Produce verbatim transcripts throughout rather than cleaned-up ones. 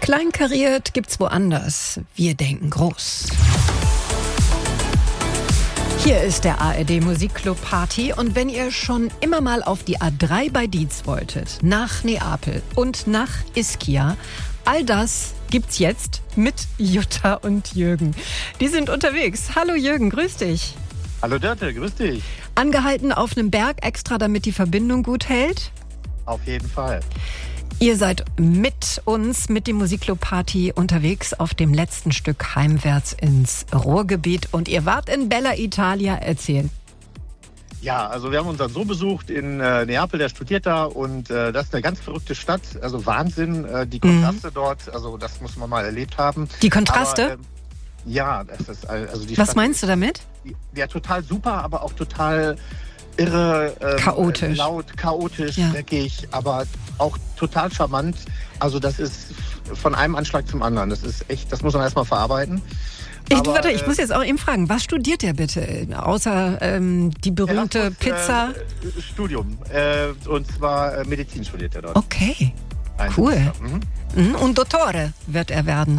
Kleinkariert gibt's woanders. Wir denken groß. Hier ist der A R D Musikclub Party und wenn ihr schon immer mal auf die A drei bei Dietz wolltet, nach Neapel und nach Ischia, all das gibt's jetzt mit Jutta und Jürgen. Die sind unterwegs. Hallo Jürgen, grüß dich. Hallo Dörte, grüß dich. Angehalten auf einem Berg extra, damit die Verbindung gut hält? Auf jeden Fall. Ihr seid mit uns, mit dem Musikclub Party unterwegs auf dem letzten Stück heimwärts ins Ruhrgebiet und ihr wart in Bella Italia. Erzählen. Ja, also wir haben unseren Sohn besucht in äh, Neapel, der studiert da und äh, das ist eine ganz verrückte Stadt, also Wahnsinn, äh, die Kontraste mhm. dort, also das muss man mal erlebt haben. Die Kontraste? Aber, äh, ja, das ist also die Was Stadt meinst du damit? Ist, ja, total super, aber auch total irre, ähm, chaotisch. laut, chaotisch, ja. dreckig, aber auch total charmant. Also das ist von einem Anschlag zum anderen. Das ist echt, das muss man erstmal verarbeiten. Ich, aber, warte, ich äh, muss jetzt auch eben fragen, was studiert der bitte? Außer ähm, die berühmte Erasmus, Pizza? Äh, Studium. Äh, und zwar äh, Medizin studiert er dort. Okay, Ein cool. Mhm. Mhm. Und Dottore wird er werden.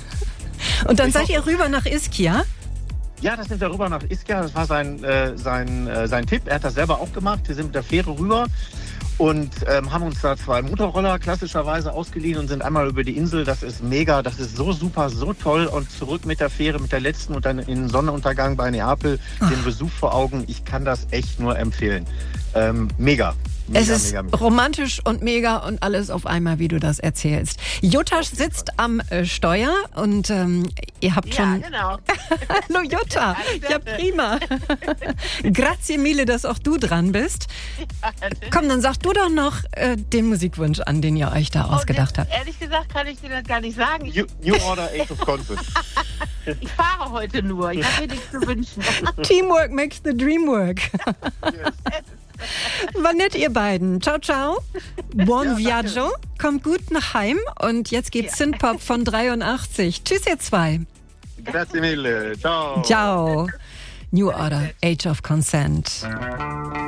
Und dann ich seid hoffe. ihr rüber nach Ischia? Ja, das sind wir rüber nach Ischia. Das war sein, äh, sein, äh, sein Tipp. Er hat das selber auch gemacht. Wir sind mit der Fähre rüber und ähm, haben uns da zwei Motorroller klassischerweise ausgeliehen und sind einmal über die Insel. Das ist mega, das ist so super, so toll. Und zurück mit der Fähre, mit der letzten und dann in den Sonnenuntergang bei Neapel, Ach. den Besuch vor Augen. Ich kann das echt nur empfehlen. Ähm, mega. Mega, es ist mega, mega. romantisch und mega und alles auf einmal, wie du das erzählst. Jutta sitzt am äh, Steuer und ähm, ihr habt Ja, schon... genau. Hallo Jutta, ja prima. Grazie mille, dass auch du dran bist. Komm, dann sag du doch noch äh, den Musikwunsch an, den ihr euch da Oh, ausgedacht das, habt. ehrlich gesagt kann ich dir das gar nicht sagen. Ich, New, New Order Age of Conscience. ich fahre heute nur. Ich habe mir nichts zu wünschen. Teamwork makes the dream work. War nett, ihr beiden. Ciao, ciao. Buon Ja, viaggio. Kommt gut nach Heim. Und jetzt geht's Ja. Synthpop von dreiundachtzig. Tschüss, ihr zwei. Grazie mille. Ciao. Ciao. New Order, Age of Consent.